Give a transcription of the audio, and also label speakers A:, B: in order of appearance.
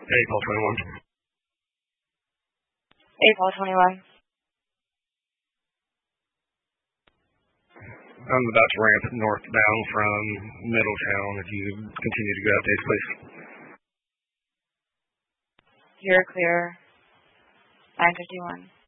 A: April 21.
B: April 21.
A: I'm about to ramp northbound from Middletown. If you continue to go out there, please.
B: You're clear. 951.